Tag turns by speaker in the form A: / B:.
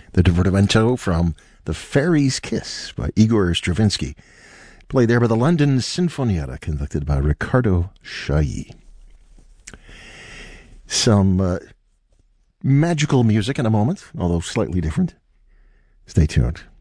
A: The divertimento from The Fairy's Kiss by Igor Stravinsky, played there by the London Sinfonietta, conducted by Riccardo Chailly. Some magical music in a moment, although slightly different. Stay tuned.